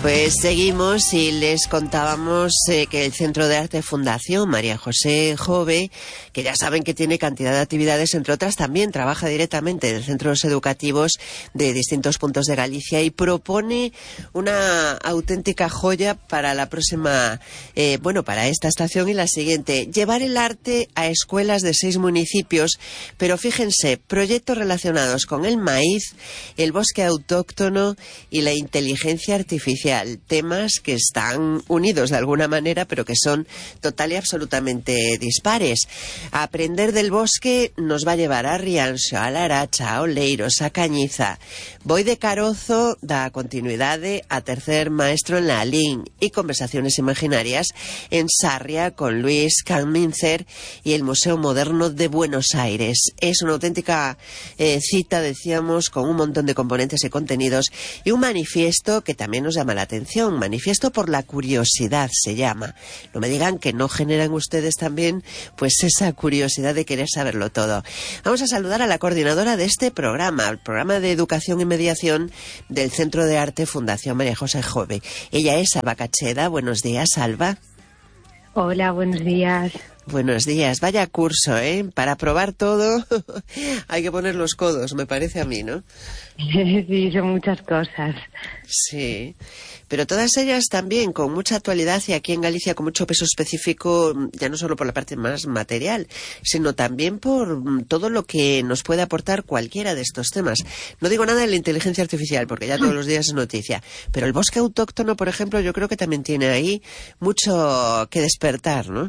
Pues seguimos y les contábamos que el Centro de Arte Fundación María José Jove, que ya saben que tiene cantidad de actividades, entre otras también trabaja directamente en centros educativos de distintos puntos de Galicia y propone una auténtica joya para la próxima, para esta estación y la siguiente: llevar el arte a escuelas de 6 municipios, pero fíjense, proyectos relacionados con el maíz, el bosque autóctono y la inteligencia artificial. Temas que están unidos de alguna manera, pero que son total y absolutamente dispares. A aprender del bosque nos va a llevar a Rianxo, a Laracha, a Oleiros, a Cañiza. Boi de Carozo da continuidade a tercer maestro en la Alín y conversaciones imaginarias en Sarria con Luis Camincer y el Museo Moderno de Buenos Aires. Es una auténtica cita, decíamos, con un montón de componentes y contenidos y un manifiesto que también nos llama la atención. Manifiesto por la curiosidad se llama. No me digan que no generan ustedes también pues esa curiosidad de querer saberlo todo. Vamos a saludar a la coordinadora de este programa, el programa de educación y mediación del Centro de Arte Fundación María José Jove. Ella es Alba Cacheda. Buenos días, Alba. Hola, buenos días. Buenos días. Vaya curso, ¿eh? Para probar todo hay que poner los codos, me parece a mí, ¿no? Sí, son muchas cosas. Sí, pero todas ellas también con mucha actualidad y aquí en Galicia con mucho peso específico, ya no solo por la parte más material, sino también por todo lo que nos puede aportar cualquiera de estos temas. No digo nada de la inteligencia artificial, porque ya todos los días es noticia, pero el bosque autóctono, por ejemplo, yo creo que también tiene ahí mucho que despertar, ¿no?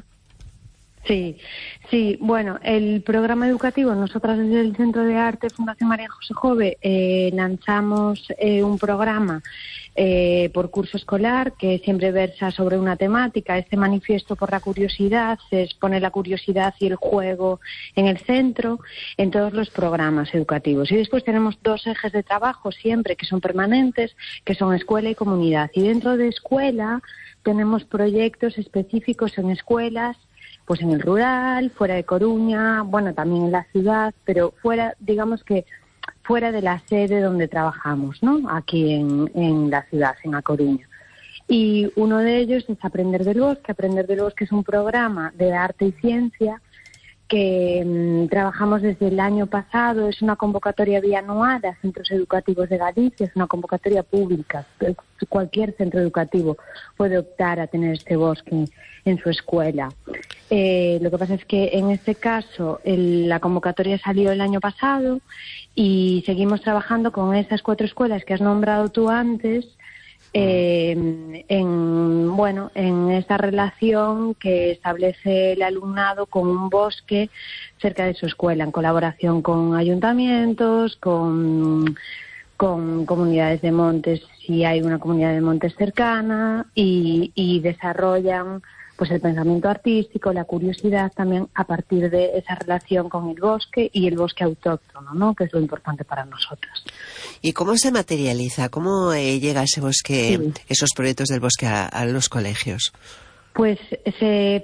Sí, bueno, el programa educativo, nosotras desde el Centro de Arte Fundación María José Jove lanzamos un programa por curso escolar que siempre versa sobre una temática. Este manifiesto por la curiosidad, se expone la curiosidad y el juego en el centro en todos los programas educativos. Y después tenemos 2 ejes de trabajo siempre que son permanentes, que son escuela y comunidad. Y dentro de escuela tenemos proyectos específicos en escuelas, pues en el rural, fuera de Coruña, bueno, también en la ciudad, pero fuera, digamos que fuera de la sede donde trabajamos, ¿no? Aquí en la ciudad, en A Coruña. Y uno de ellos es Aprender del Bosque. Aprender del Bosque es un programa de arte y ciencia que trabajamos desde el año pasado. Es una convocatoria bianual a centros educativos de Galicia, es una convocatoria pública. Cualquier centro educativo puede optar a tener este bosque en su escuela. Lo que pasa es que en este caso la convocatoria salió el año pasado y seguimos trabajando con esas 4 escuelas que has nombrado tú antes, en esta relación que establece el alumnado con un bosque cerca de su escuela, en colaboración con ayuntamientos, con comunidades de montes, si hay una comunidad de montes cercana, y desarrollan pues el pensamiento artístico, la curiosidad también a partir de esa relación con el bosque y el bosque autóctono, ¿no? Que es lo importante para nosotros. ¿Y cómo se materializa? ¿Cómo llega ese bosque, esos proyectos del bosque a los colegios? Pues se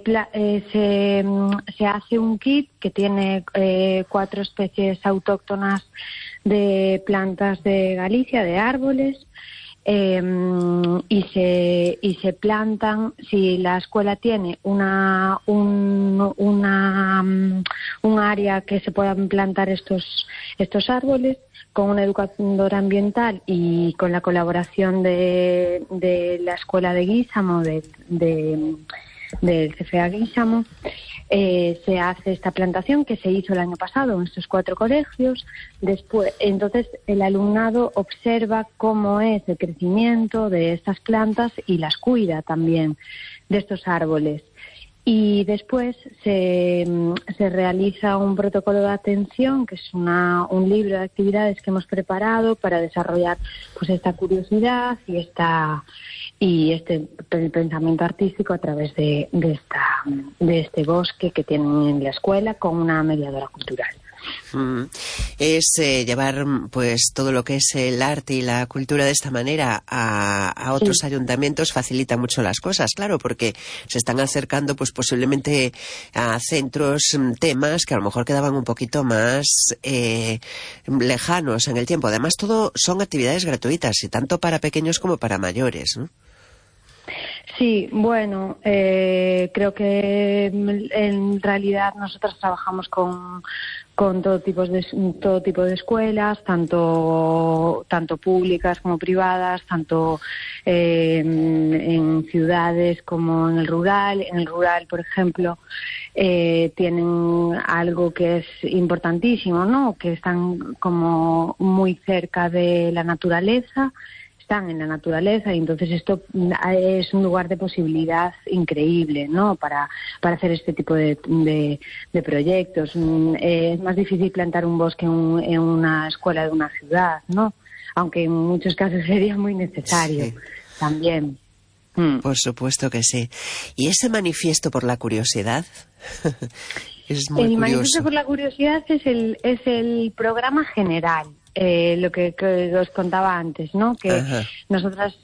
hace un kit que tiene 4 especies autóctonas de plantas de Galicia, de árboles, y se plantan. Si la escuela tiene un área que se puedan plantar estos árboles, con una educadora ambiental y con la colaboración de la escuela de Guísamo, del CFA Guísamo, se hace esta plantación que se hizo el año pasado en estos 4 colegios. Después, entonces, el alumnado observa cómo es el crecimiento de estas plantas y las cuida también de estos árboles. Y después se realiza un protocolo de atención, que es un libro de actividades que hemos preparado para desarrollar pues esta curiosidad y el pensamiento artístico a través de este bosque que tienen en la escuela con una mediadora cultural. Es llevar pues todo lo que es el arte y la cultura de esta manera a otros ayuntamientos facilita mucho las cosas, claro, porque se están acercando pues posiblemente a centros, temas que a lo mejor quedaban un poquito más lejanos en el tiempo. Además, todo son actividades gratuitas y tanto para pequeños como para mayores, ¿no? Sí, bueno, creo que en realidad nosotros trabajamos con todo tipo de escuelas, tanto públicas como privadas, tanto en ciudades como en el rural. En el rural, por ejemplo, tienen algo que es importantísimo, ¿no? Que están como muy cerca de la naturaleza. Están en la naturaleza y entonces esto es un lugar de posibilidad increíble, ¿no? Para hacer este tipo de proyectos. Es más difícil plantar un bosque en una escuela de una ciudad, ¿no? Aunque en muchos casos sería muy necesario, sí, también. Por supuesto que sí. ¿Y ese manifiesto por la curiosidad? Es muy curioso. Manifiesto por la curiosidad es el programa general. Lo que os contaba antes, ¿no? Que Ajá. Nosotras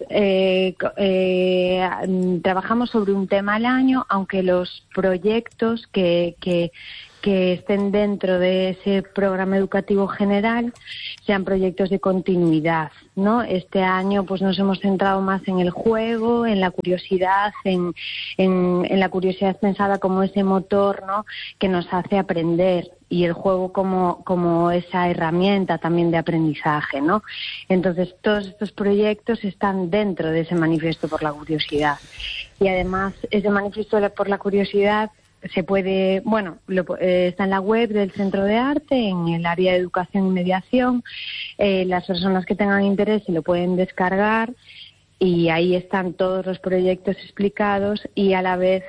trabajamos sobre un tema al año, aunque los proyectos que estén dentro de ese programa educativo general sean proyectos de continuidad, ¿no? Este año pues nos hemos centrado más en el juego, en la curiosidad, en la curiosidad pensada como ese motor, ¿no? Que nos hace aprender, y el juego como esa herramienta también de aprendizaje, ¿no? Entonces todos estos proyectos están dentro de ese manifiesto por la curiosidad. Y además ese manifiesto por la curiosidad se puede, está en la web del Centro de Arte, en el área de educación y mediación. Las personas que tengan interés se lo pueden descargar y ahí están todos los proyectos explicados, y a la vez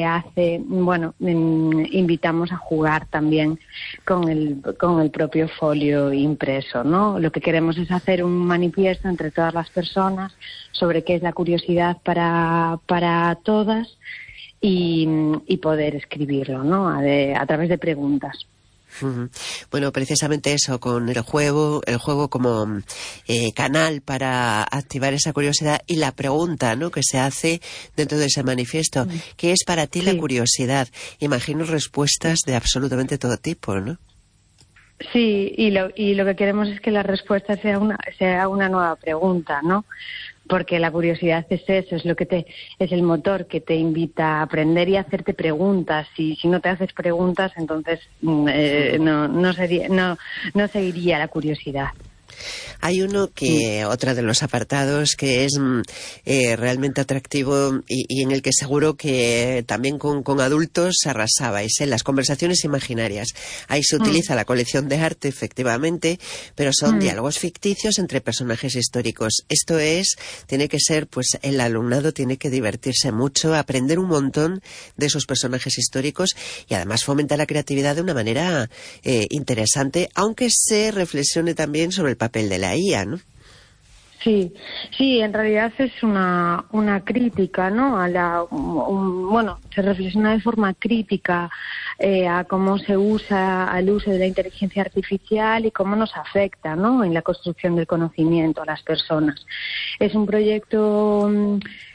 invitamos a jugar también con el propio folio impreso, ¿no? Lo que queremos es hacer un manifiesto entre todas las personas sobre qué es la curiosidad para todas, y poder escribirlo, ¿no? A través de preguntas. Bueno, precisamente eso, con el juego como canal para activar esa curiosidad, y la pregunta, ¿no?, que se hace dentro de ese manifiesto. ¿Qué es para ti la curiosidad? Imagino respuestas de absolutamente todo tipo, ¿no? Sí, y lo que queremos es que la respuesta sea una nueva pregunta, ¿no? Porque la curiosidad es eso, es el motor que te invita a aprender y a hacerte preguntas. Y si no te haces preguntas, entonces no seguiría la curiosidad. Hay otro de los apartados que es realmente atractivo y en el que seguro que también con adultos arrasabais, las conversaciones imaginarias. Ahí se utiliza la colección de arte, efectivamente, pero son diálogos ficticios entre personajes históricos. Esto tiene que ser, pues el alumnado tiene que divertirse mucho, aprender un montón de esos personajes históricos, y además fomenta la creatividad de una manera interesante, aunque se reflexione también sobre el papel de la IA, ¿no? Sí, en realidad es una crítica, ¿no? Se reflexiona de forma crítica a cómo se usa al uso de la inteligencia artificial y cómo nos afecta, ¿no?, en la construcción del conocimiento a las personas. Es un proyecto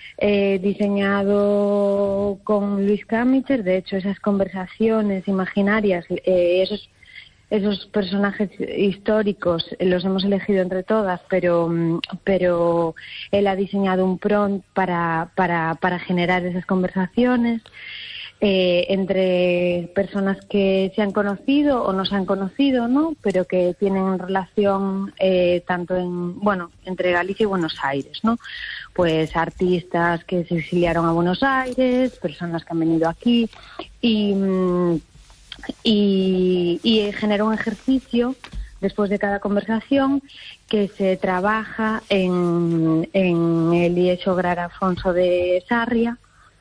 diseñado con Luis Camicher. De hecho, esas conversaciones imaginarias, esos personajes históricos los hemos elegido entre todas, pero él ha diseñado un prompt para generar esas conversaciones entre personas que se han conocido o no se han conocido, ¿no?, pero que tienen relación tanto entre Galicia y Buenos Aires, ¿no? Pues artistas que se exiliaron a Buenos Aires, personas que han venido aquí, y genera un ejercicio después de cada conversación que se trabaja en el IESO Grar Afonso de Sarria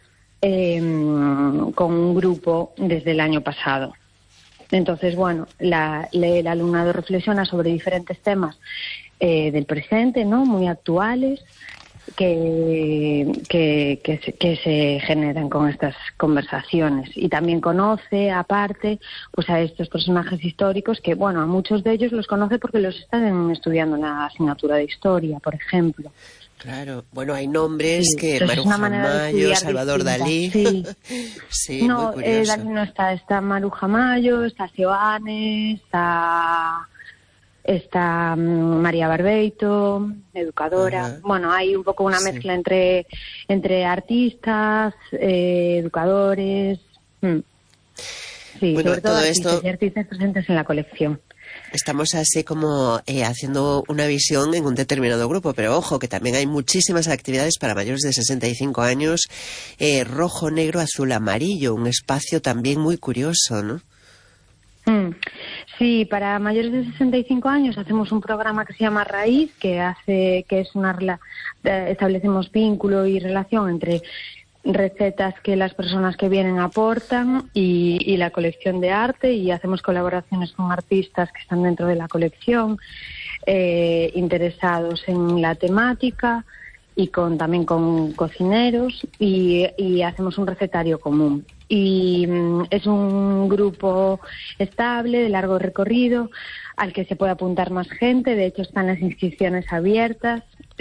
con un grupo desde el año pasado. Entonces, el alumnado reflexiona sobre diferentes temas del presente, ¿no?, muy actuales, que se generan con estas conversaciones, y también conoce aparte pues a estos personajes históricos que a muchos de ellos los conoce porque los están estudiando en la asignatura de historia, por ejemplo. Claro, hay nombres que Maruja Mayo, Salvador Dalí. Sí. Sí, no, muy curioso. Dalí no está Maruja Mayo, está Seoane, está está María Barbeito, educadora. Bueno, hay un poco una mezcla entre artistas, educadores. Sí, bueno, sobre todo esto... y artistas presentes en la colección. Estamos así como haciendo una visión en un determinado grupo, pero ojo, que también hay muchísimas actividades para mayores de 65 años, rojo, negro, azul, amarillo, un espacio también muy curioso, ¿no? Sí, para mayores de 65 años hacemos un programa que se llama Raíz, establecemos vínculo y relación entre recetas que las personas que vienen aportan y la colección de arte, y hacemos colaboraciones con artistas que están dentro de la colección, interesados en la temática, y también con cocineros, y hacemos un recetario común. Y es un grupo estable, de largo recorrido, al que se puede apuntar más gente. De hecho, están las inscripciones abiertas,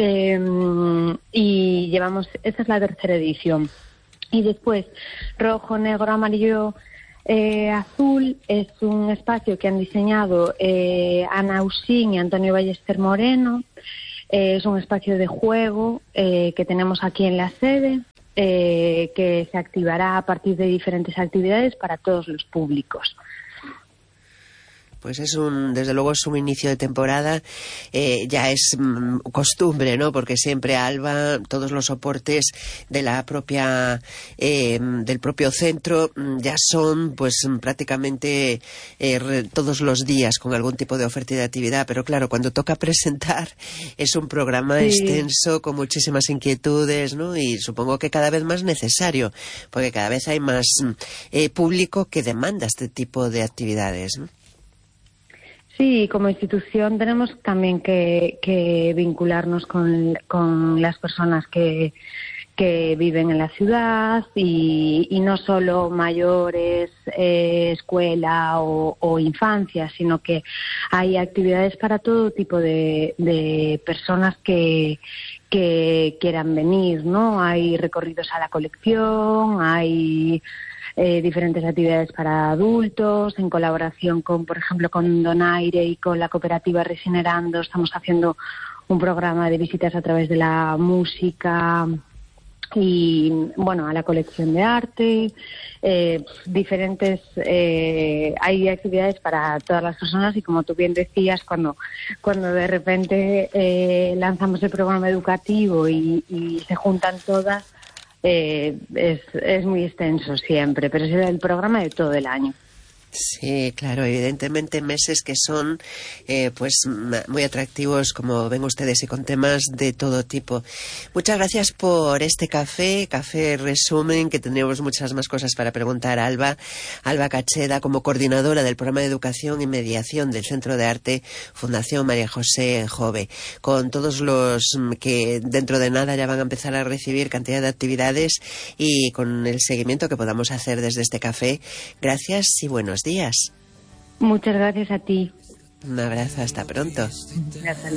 y esta es la tercera edición. Y después, rojo, negro, amarillo, azul, es un espacio que han diseñado Ana Usín y Antonio Ballester Moreno. Es un espacio de juego que tenemos aquí en la sede, que se activará a partir de diferentes actividades para todos los públicos. Pues desde luego es un inicio de temporada, ya es costumbre, ¿no? Porque siempre Alba, todos los soportes de la propia, del propio centro, ya son pues prácticamente todos los días con algún tipo de oferta y de actividad, pero claro, cuando toca presentar es un programa extenso con muchísimas inquietudes, ¿no? Y supongo que cada vez más necesario, porque cada vez hay más público que demanda este tipo de actividades, ¿no? Sí, como institución tenemos también que vincularnos con las personas que viven en la ciudad, y no solo mayores, escuela o infancia, sino que hay actividades para todo tipo de personas que quieran venir, ¿no? Hay recorridos a la colección, hay diferentes actividades para adultos, en colaboración por ejemplo, con Donaire y con la cooperativa Resinerando. Estamos haciendo un programa de visitas a través de la música y, bueno, a la colección de arte, hay actividades para todas las personas, y como tú bien decías, cuando de repente lanzamos el programa educativo y se juntan todas, es muy extenso siempre, pero es el programa de todo el año. Sí, claro, evidentemente meses que son pues muy atractivos, como ven ustedes, y con temas de todo tipo. Muchas gracias por este café resumen, que tendríamos muchas más cosas para preguntar a Alba Cacheda, como coordinadora del programa de educación y mediación del Centro de Arte Fundación María José Jove, con todos los que dentro de nada ya van a empezar a recibir cantidad de actividades, y con el seguimiento que podamos hacer desde este café. Gracias y buenos días. Muchas gracias a ti. Un abrazo, hasta pronto. Gracias.